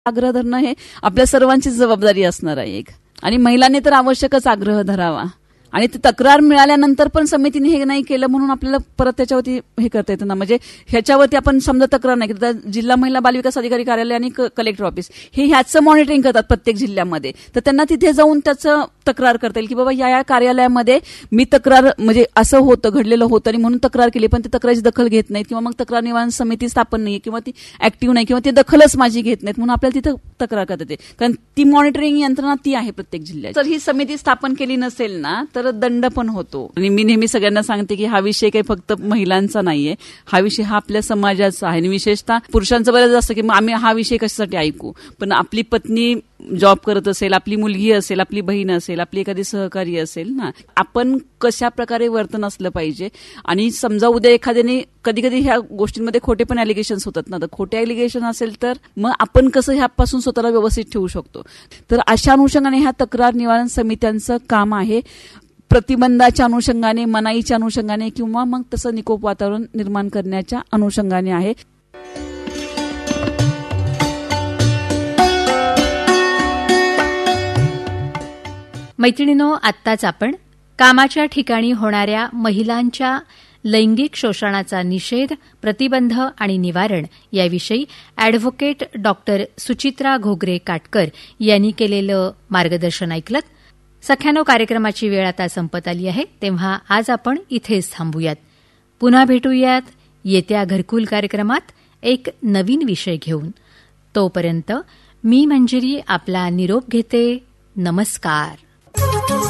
आग्रह धरणं हे आपल्या सर्वांचीच जबाबदारी असणार आहे एक. आणि महिलांनी तर आवश्यकच आग्रह धरावा. आणि ती तक्रार मिळाल्यानंतर पण समितीने हे नाही केलं म्हणून आपल्याला परत त्याच्यावरती हे करता येतं ना. म्हणजे ह्याच्यावरती आपण समजा तक्रार नाही केली तर जिल्हा महिला बालविकास अधिकारी कार्यालय आणि कलेक्टर ऑफिस हे ह्याचं मॉनिटरिंग करतात प्रत्येक जिल्ह्यामध्ये. तर त्यांना तिथे जाऊन त्याचं तक्रार करता येईल की बाबा या कार्यालयामध्ये मी तक्रार म्हणजे असं होतं घडलेलं होतं आणि म्हणून तक्रार केली पण ती तक्रारीची दखल घेत नाहीत किंवा मग तक्रार निवारण समिती स्थापन नाहीये किंवा ती ऍक्टिव्ह नाही किंवा ती दखलच माझी घेत नाहीत म्हणून आपल्याला तिथं तक्रार करता येते. कारण ती मॉनिटरिंग यंत्रणा ती आहे प्रत्येक जिल्ह्यात. जर ही समिती स्थापन केली नसेल ना तर दंड पण होतो. आणि मी नेहमी सगळ्यांना सांगते की हा विषय काही फक्त महिलांचा नाहीये, हा विषय हा आपल्या समाजाचा आहे. आणि विशेषतः पुरुषांचं बरंच असतं की आम्ही हा विषय कशासाठी ऐकू. पण आपली पत्नी जॉब करत असेल, आपली मुलगी असेल, आपली बहीण असेल, आपली एखादी सहकारी असेल ना, आपण कशा प्रकारे वर्तन असलं पाहिजे. आणि समजा उद्या एखाद्याने कधी कधी ह्या गोष्टींमध्ये खोटे पण ॲलिगेशन्स होतात ना, तर खोटे ॲलिगेशन असेल तर मग आपण कसं ह्यापासून स्वतःला व्यवस्थित ठेवू शकतो. तर अशा अनुषंगाने ह्या तक्रार निवारण समित्यांचं काम आहे. प्रतिबंधाच्या अनुषंगाने, मनाईच्या अनुषंगाने किंवा मग तसं निकोप वातावरण निर्माण करण्याच्या अनुषंगाने आहे. मैत्रिणींनो, आत्ताच आपण कामाच्या ठिकाणी होणाऱ्या महिलांच्या लैंगिक शोषणाचा निषेध, प्रतिबंध आणि निवारण याविषयी अॅडव्होकेट डॉक्टर सुचित्रा घोगरे काटकर यांनी केलेलं मार्गदर्शन ऐकलंत. सख्यानो, कार्यक्रमाची वेळ आता संपत आली आहे, तेव्हा आज आपण इथेच थांबूयात. पुन्हा भेटूयात येत्या घरकुल कार्यक्रमात एक नवीन विषय घेऊन. तोपर्यंत मी मंजिरी आपला निरोप घेते. नमस्कार.